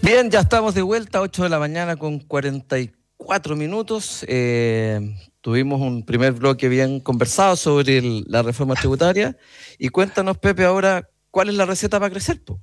Bien, ya estamos de vuelta, 8 de la mañana con 44 minutos. Tuvimos un primer bloque bien conversado sobre la reforma tributaria. Y cuéntanos, Pepe, ahora, ¿cuál es la receta para crecer, po?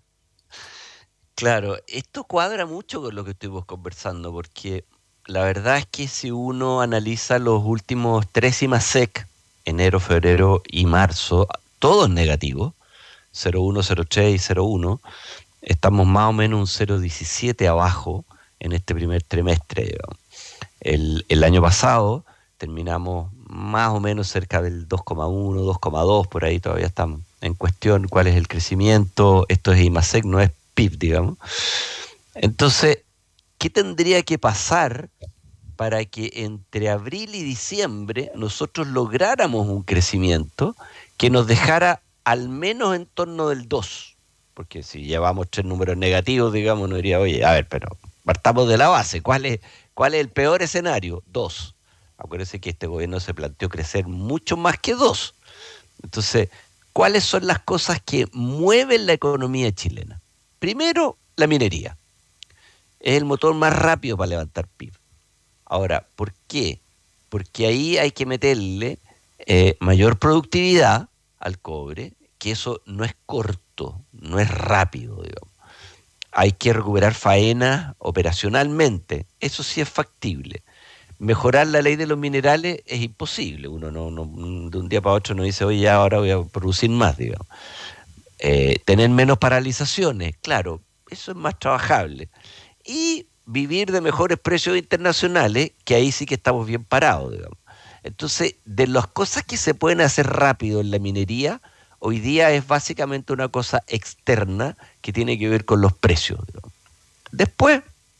Claro, esto cuadra mucho con lo que estuvimos conversando, porque la verdad es que si uno analiza los últimos tres IMASEC, enero, febrero y marzo, todos negativos, 0,1, 0,3 y 0,1, estamos más o menos un 0,17 abajo en este primer trimestre, digamos. El año pasado terminamos más o menos cerca del 2,1, 2,2, por ahí todavía estamos en cuestión cuál es el crecimiento. Esto es IMASEC, no es PIB, digamos. Entonces, ¿qué tendría que pasar para que entre abril y diciembre nosotros lográramos un crecimiento que nos dejara al menos en torno del 2? Porque si llevamos tres números negativos, digamos, no diría, oye, a ver, pero partamos de la base. ¿Cuál es el peor escenario? 2. Acuérdense que este gobierno se planteó crecer mucho más que 2. Entonces, ¿cuáles son las cosas que mueven la economía chilena? Primero, la minería. Es el motor más rápido para levantar PIB. Ahora, ¿por qué? Porque ahí hay que meterle mayor productividad al cobre, que eso no es corto, no es rápido, digamos. Hay que recuperar faenas operacionalmente, eso sí es factible. Mejorar la ley de los minerales es imposible, uno de un día para otro no dice, oye, ya ahora voy a producir más, digamos. Tener menos paralizaciones, claro, eso es más trabajable. Y vivir de mejores precios internacionales, que ahí sí que estamos bien parados, digamos. Entonces, de las cosas que se pueden hacer rápido en la minería, hoy día es básicamente una cosa externa que tiene que ver con los precios, digamos. Después,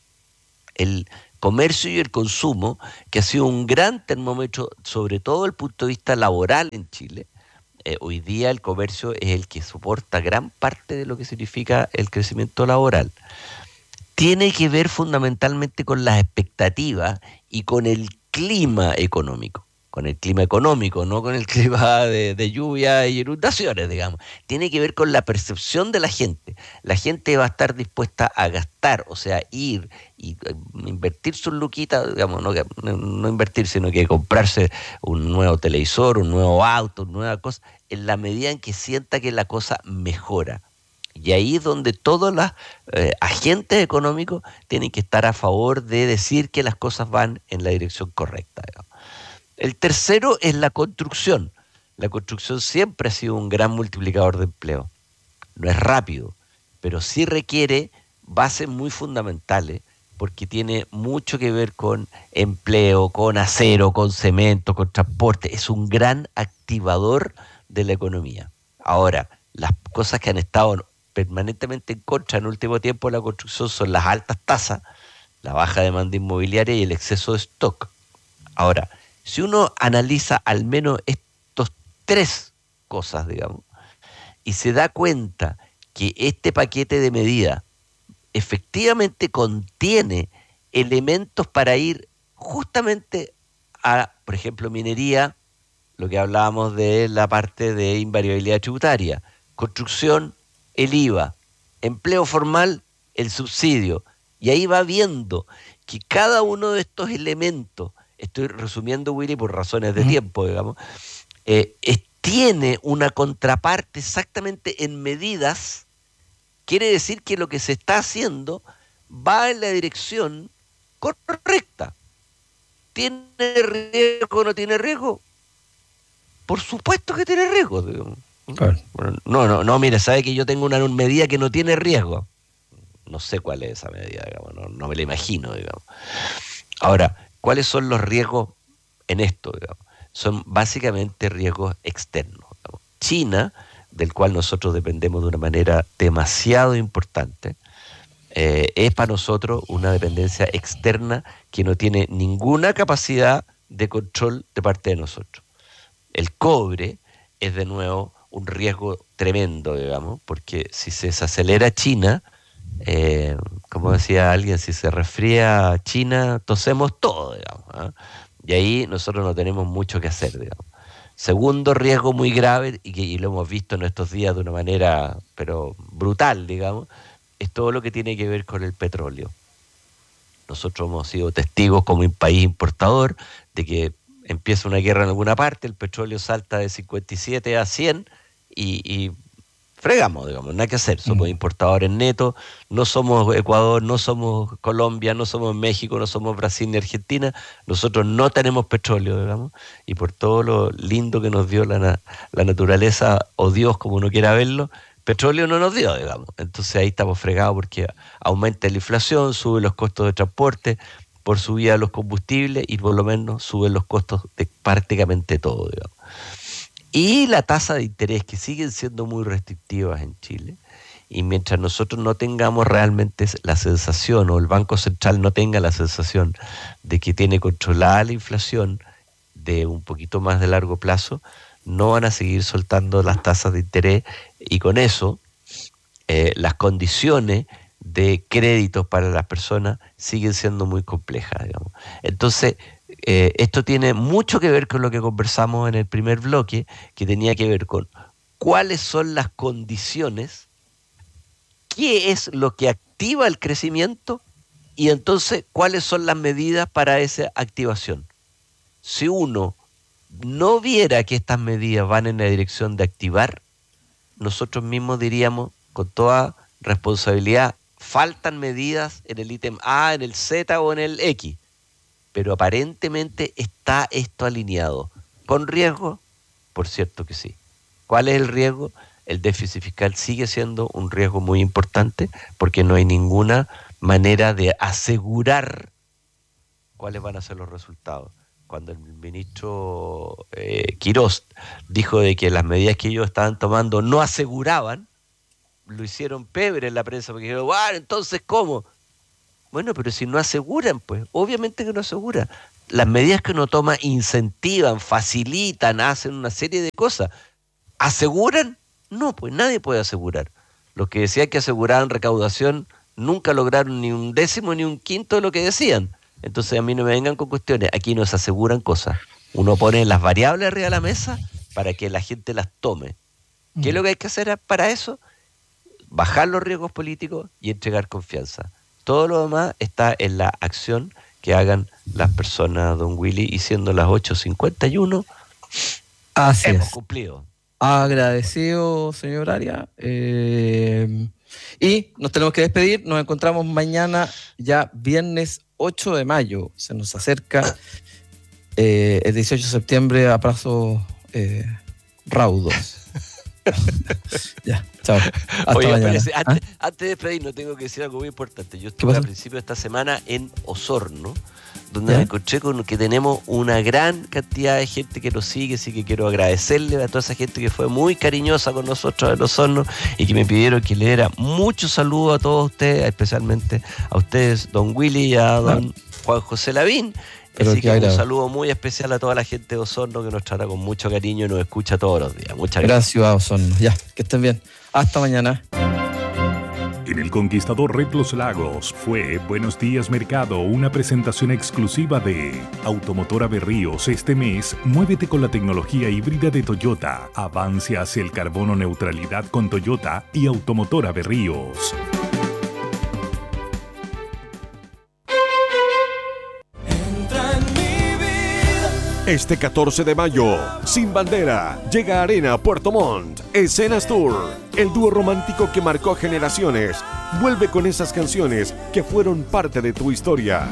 el comercio y el consumo, que ha sido un gran termómetro, sobre todo desde el punto de vista laboral en Chile. Hoy día el comercio es el que soporta gran parte de lo que significa el crecimiento laboral. Tiene que ver fundamentalmente con las expectativas y con el clima económico. Con el clima económico, no con el clima de lluvia y inundaciones, digamos. Tiene que ver con la percepción de la gente. La gente va a estar dispuesta a gastar, o sea, ir y invertir sus luquitas, digamos, no invertir, sino que comprarse un nuevo televisor, un nuevo auto, una nueva cosa, en la medida en que sienta que la cosa mejora. Y ahí es donde todos los agentes económicos tienen que estar a favor de decir que las cosas van en la dirección correcta, digamos. El tercero es la construcción. La construcción siempre ha sido un gran multiplicador de empleo. No es rápido, pero sí requiere bases muy fundamentales porque tiene mucho que ver con empleo, con acero, con cemento, con transporte. Es un gran activador de la economía. Ahora, las cosas que han estado permanentemente en contra en el último tiempo de la construcción son las altas tasas, la baja demanda inmobiliaria y el exceso de stock. Ahora, si uno analiza al menos estos tres cosas, digamos, y se da cuenta que este paquete de medidas efectivamente contiene elementos para ir justamente a, por ejemplo, minería, lo que hablábamos de la parte de invariabilidad tributaria, construcción, el IVA, empleo formal, el subsidio. Y ahí va viendo que cada uno de estos elementos, estoy resumiendo, Willy, por razones de Ujú. tiempo, digamos, tiene una contraparte exactamente en medidas. Quiere decir que lo que se está haciendo va en la dirección correcta. ¿Tiene riesgo o no tiene riesgo? Por supuesto que tiene riesgo, digamos. Claro. Bueno, no, mira, sabe que yo tengo una medida que no tiene riesgo. No sé cuál es esa medida, digamos, no me la imagino, digamos. Ahora, ¿cuáles son los riesgos en esto, digamos? Son básicamente riesgos externos, digamos. China, del cual nosotros dependemos de una manera demasiado importante, es para nosotros una dependencia externa que no tiene ninguna capacidad de control de parte de nosotros. El cobre es de nuevo un riesgo tremendo, digamos, porque si se desacelera China, como decía alguien, si se resfría China, tosemos todo, digamos, ¿ah? Y ahí nosotros no tenemos mucho que hacer, digamos. Segundo riesgo muy grave, y lo hemos visto en estos días de una manera, pero brutal, digamos, es todo lo que tiene que ver con el petróleo. Nosotros hemos sido testigos como un país importador de que empieza una guerra en alguna parte, el petróleo salta de 57 a 100 y fregamos, digamos, nada que hacer. Somos importadores netos, no somos Ecuador, no somos Colombia, no somos México, no somos Brasil ni Argentina. Nosotros no tenemos petróleo, digamos, y por todo lo lindo que nos dio la naturaleza, o Dios, como uno quiera verlo, petróleo no nos dio, digamos. Entonces ahí estamos fregados porque aumenta la inflación, suben los costos de transporte por subida de los combustibles y por lo menos suben los costos de prácticamente todo, digamos. Y la tasa de interés, que siguen siendo muy restrictivas en Chile, y mientras nosotros no tengamos realmente la sensación, o el Banco Central no tenga la sensación de que tiene controlada la inflación de un poquito más de largo plazo, no van a seguir soltando las tasas de interés, y con eso las condiciones de créditos para las personas siguen siendo muy complejas, digamos. Entonces, esto tiene mucho que ver con lo que conversamos en el primer bloque, que tenía que ver con cuáles son las condiciones, qué es lo que activa el crecimiento y entonces cuáles son las medidas para esa activación. Si uno no viera que estas medidas van en la dirección de activar, nosotros mismos diríamos con toda responsabilidad, faltan medidas en el ítem A, en el Z o en el X. Pero aparentemente está esto alineado. ¿Con riesgo? Por cierto que sí. ¿Cuál es el riesgo? El déficit fiscal sigue siendo un riesgo muy importante porque no hay ninguna manera de asegurar cuáles van a ser los resultados. Cuando el ministro Quirós dijo de que las medidas que ellos estaban tomando no aseguraban, lo hicieron pebre en la prensa porque dijeron, bueno, entonces ¿cómo? Bueno, pero si no aseguran, pues, obviamente que no aseguran. Las medidas que uno toma incentivan, facilitan, hacen una serie de cosas. ¿Aseguran? No, pues nadie puede asegurar. Los que decían que aseguraban recaudación nunca lograron ni un décimo ni un quinto de lo que decían. Entonces a mí no me vengan con cuestiones. Aquí no se aseguran cosas. Uno pone las variables arriba de la mesa para que la gente las tome. ¿Qué es lo que hay que hacer para eso? Bajar los riesgos políticos y entregar confianza. Todo lo demás está en la acción que hagan las personas, don Willy, y siendo las 8:51, así hemos es. cumplido. Agradecido, señor Aria. Y nos tenemos que despedir. Nos encontramos mañana, ya viernes 8 de mayo. Se nos acerca el 18 de septiembre a plazos raudos. Ya, chao. Hasta Oye, mañana. Antes de despedirnos, tengo que decir algo muy importante. Yo estuve a principios de esta semana en Osorno, donde me encontré con que tenemos una gran cantidad de gente que nos sigue, así que quiero agradecerle a toda esa gente que fue muy cariñosa con nosotros en Osorno y que me pidieron que le diera muchos saludos a todos ustedes, especialmente a ustedes, don Willy, y a don Juan José Lavín. Así que un saludo muy especial a toda la gente de Osorno que nos trata con mucho cariño y nos escucha todos los días. Muchas gracias. Gracias a Osorno. Ya, que estén bien. Hasta mañana. En El Conquistador Red Los Lagos fue Buenos Días Mercado, una presentación exclusiva de Automotora Berríos. Este mes, muévete con la tecnología híbrida de Toyota. Avance hacia el carbono neutralidad con Toyota y Automotora Berríos. Este 14 de mayo, Sin Bandera, llega a Arena Puerto Montt, Escenas Tour, el dúo romántico que marcó generaciones, vuelve con esas canciones que fueron parte de tu historia.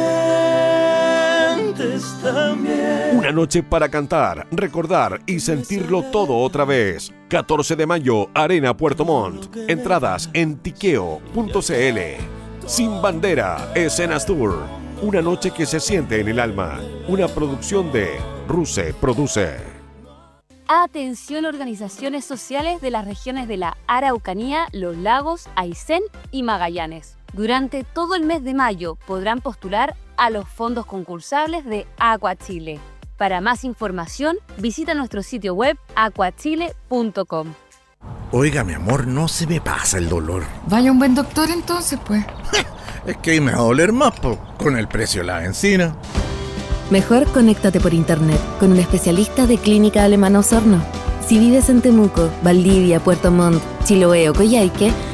Una noche para cantar, recordar y sentirlo todo otra vez. 14 de mayo, Arena Puerto Montt, entradas en tiqueo.cl. Sin Bandera, Escenas Tour. Una noche que se siente en el alma. Una producción de Ruse Produce. Atención, organizaciones sociales de las regiones de la Araucanía, Los Lagos, Aysén y Magallanes. Durante todo el mes de mayo podrán postular a los fondos concursables de Aqua Chile. Para más información, visita nuestro sitio web aquachile.com. Oiga, mi amor, no se me pasa el dolor. Vaya a un buen doctor entonces, pues. Es que ahí me va a doler más, con el precio de la benzina. Mejor conéctate por internet con un especialista de Clínica Alemana Osorno. Si vives en Temuco, Valdivia, Puerto Montt, Chiloé o Coyhaique,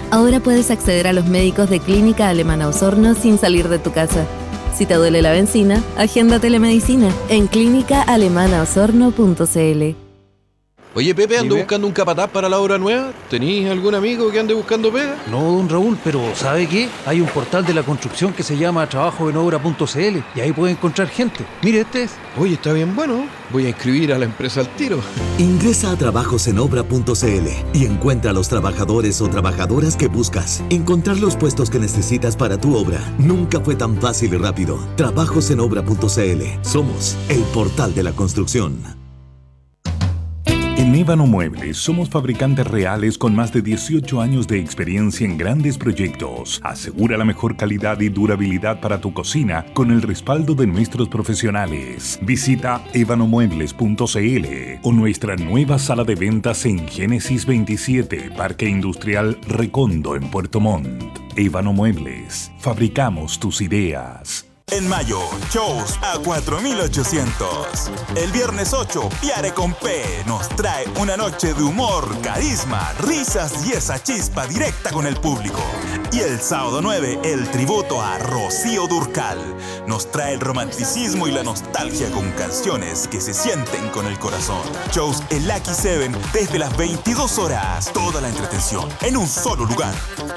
Ahora puedes acceder a los médicos de Clínica Alemana Osorno sin salir de tu casa. Si te duele la benzina, agenda telemedicina en clínicaalemanaosorno.cl. Oye, Pepe, ando buscando un capataz para la obra nueva. ¿Tenís algún amigo que ande buscando pega? No, don Raúl, pero ¿sabe qué? Hay un portal de la construcción que se llama trabajoenobra.cl y ahí puede encontrar gente. Mire, este es. Oye, está bien bueno. Voy a inscribir a la empresa al tiro. Ingresa a trabajosenobra.cl y encuentra a los trabajadores o trabajadoras que buscas. Encontrar los puestos que necesitas para tu obra nunca fue tan fácil y rápido. Trabajosenobra.cl. Somos el portal de la construcción. En Ébano Muebles somos fabricantes reales con más de 18 años de experiencia en grandes proyectos. Asegura la mejor calidad y durabilidad para tu cocina con el respaldo de nuestros profesionales. Visita ebanomuebles.cl o nuestra nueva sala de ventas en Génesis 27, Parque Industrial Recondo en Puerto Montt. Ébano Muebles. Fabricamos tus ideas. En mayo, shows a 4.800. El viernes 8, Piare con P nos trae una noche de humor, carisma, risas y esa chispa directa con el público. Y el sábado 9, el tributo a Rocío Dúrcal. Nos trae el romanticismo y la nostalgia con canciones que se sienten con el corazón. Shows en Lucky 7 desde las 22 horas. Toda la entretención en un solo lugar.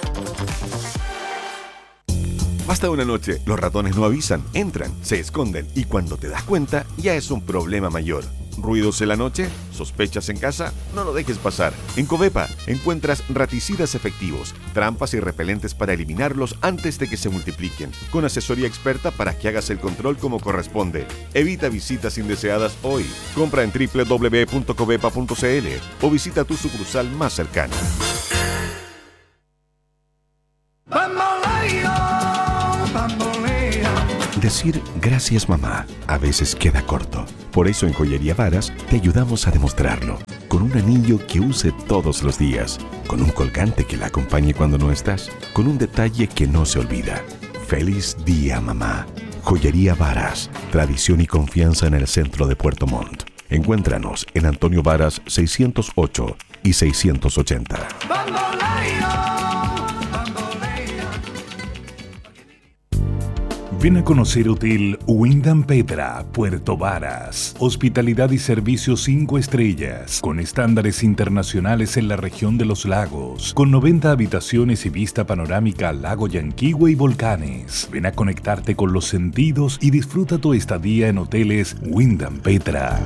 Basta una noche, los ratones no avisan, entran, se esconden y cuando te das cuenta ya es un problema mayor. ¿Ruidos en la noche? ¿Sospechas en casa? No lo dejes pasar. En Covepa encuentras raticidas efectivos, trampas y repelentes para eliminarlos antes de que se multipliquen, con asesoría experta para que hagas el control como corresponde. Evita visitas indeseadas hoy. Compra en www.covepa.cl o visita tu sucursal más cercana. Decir gracias mamá a veces queda corto. Por eso en Joyería Varas te ayudamos a demostrarlo. Con un anillo que use todos los días. Con un colgante que la acompañe cuando no estás. Con un detalle que no se olvida. ¡Feliz día, mamá! Joyería Varas. Tradición y confianza en el centro de Puerto Montt. Encuéntranos en Antonio Varas 608 y 680. Ven a conocer Hotel Wyndham Petra, Puerto Varas. Hospitalidad y servicios 5 estrellas, con estándares internacionales en la región de los lagos, con 90 habitaciones y vista panorámica al lago Yanquihue y volcanes. Ven a conectarte con los sentidos y disfruta tu estadía en Hoteles Wyndham Petra.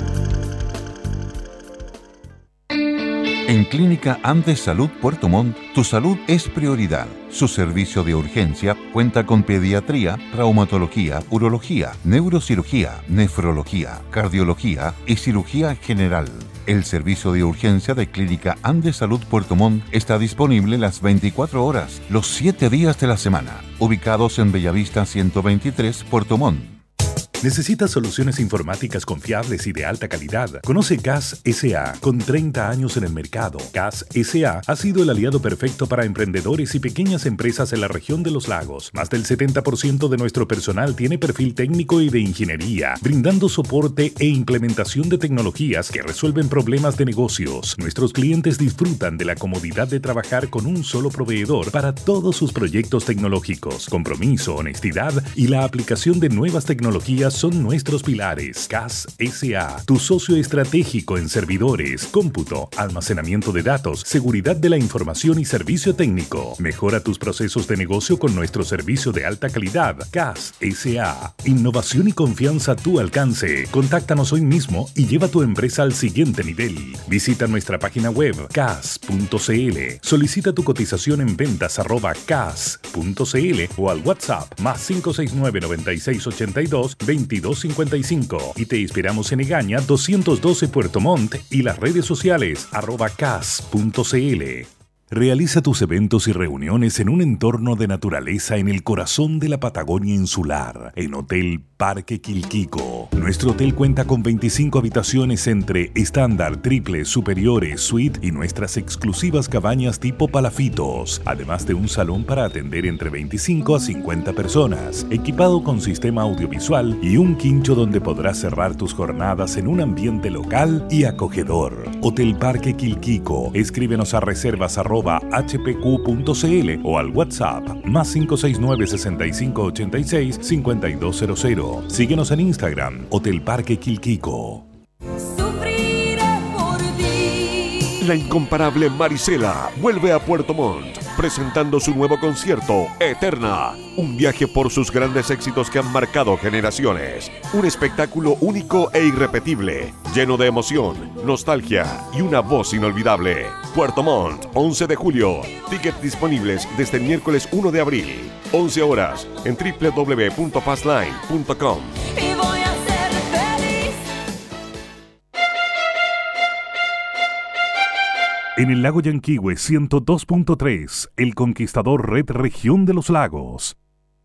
En Clínica Andes Salud Puerto Montt, tu salud es prioridad. Su servicio de urgencia cuenta con pediatría, traumatología, urología, neurocirugía, nefrología, cardiología y cirugía general. El servicio de urgencia de Clínica Andes Salud Puerto Montt está disponible las 24 horas, los 7 días de la semana, ubicados en Bellavista 123, Puerto Montt. ¿Necesitas soluciones informáticas confiables y de alta calidad? Conoce CAS S.A. Con 30 años en el mercado, CAS S.A. ha sido el aliado perfecto para emprendedores y pequeñas empresas en la región de los lagos. Más del 70% de nuestro personal tiene perfil técnico y de ingeniería, brindando soporte e implementación de tecnologías que resuelven problemas de negocios. Nuestros clientes disfrutan de la comodidad de trabajar con un solo proveedor para todos sus proyectos tecnológicos. Compromiso, honestidad y la aplicación de nuevas tecnologías son nuestros pilares. CAS S.A., tu socio estratégico en servidores, cómputo, almacenamiento de datos, seguridad de la información y servicio técnico. Mejora tus procesos de negocio con nuestro servicio de alta calidad. CAS S.A., innovación y confianza a tu alcance. Contáctanos hoy mismo y lleva tu empresa al siguiente nivel. Visita nuestra página web cas.cl. Solicita tu cotización en ventas@cas.cl o al WhatsApp +569 9682 2255 y te esperamos en Egaña 212 Puerto Montt y las redes sociales @cas.cl. Realiza tus eventos y reuniones en un entorno de naturaleza en el corazón de la Patagonia insular, en Hotel Parque Quilquico. Nuestro hotel cuenta con 25 habitaciones entre estándar, triple, superiores, suite y nuestras exclusivas cabañas tipo palafitos, además de un salón para atender entre 25 a 50 personas, equipado con sistema audiovisual y un quincho donde podrás cerrar tus jornadas en un ambiente local y acogedor. Hotel Parque Quilquico. Escríbenos a reservas@ info@hpq.cl o al WhatsApp +569 6586 5200. Síguenos en Instagram, Hotel Parque Quilquico. La incomparable Marisela vuelve a Puerto Montt, presentando su nuevo concierto, Eterna. Un viaje por sus grandes éxitos que han marcado generaciones. Un espectáculo único e irrepetible, lleno de emoción, nostalgia y una voz inolvidable. Puerto Montt, 11 de julio. Tickets disponibles desde el miércoles 1 de abril. 11 horas en www.passline.com. En el lago Yanquihue 102.3, El Conquistador Red Región de los Lagos.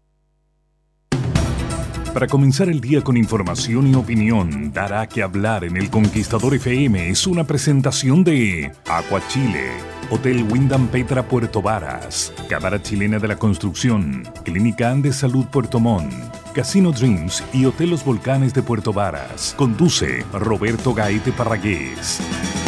Para comenzar el día con información y opinión, dará que hablar en El Conquistador FM es una presentación de Aqua Chile, Hotel Wyndham Petra Puerto Varas, Cámara Chilena de la Construcción, Clínica Andes Salud Puerto Montt, Casino Dreams y Hotel Los Volcanes de Puerto Varas. Conduce Roberto Gaete Parragués.